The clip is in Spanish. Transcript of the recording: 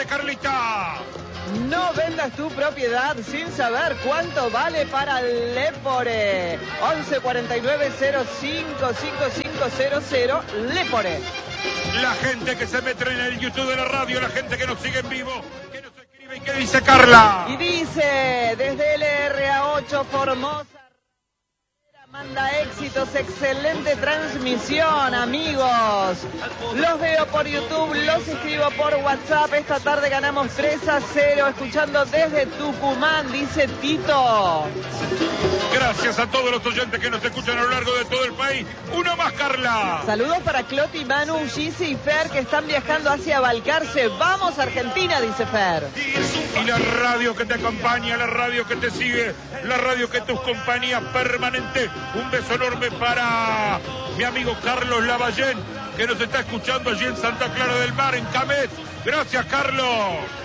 tardes, Carlita. No vendas tu propiedad sin saber cuánto vale para Lepore. 11 49 05 5500 Lepore. La gente que se mete en el YouTube de la radio, la gente que nos sigue en vivo, que nos escribe y que dice Carla. Y dice, desde LRA8 Formosa, manda éxitos, excelente transmisión, amigos. Los veo por YouTube, los escribo por WhatsApp. Esta tarde ganamos 3-0, escuchando desde Tucumán, dice Tito. Gracias a todos los oyentes que nos escuchan a lo largo de todo el país. Uno más, Carla. Saludos para Cloti, Manu, Gisi y Fer, que están viajando hacia Balcarce. ¡Vamos, Argentina!, dice Fer. Y la radio que te acompaña, la radio que te sigue, la radio que tus compañías permanente. Un beso enorme para mi amigo Carlos Lavallén, que nos está escuchando allí en Santa Clara del Mar, en Camet. Gracias, Carlos.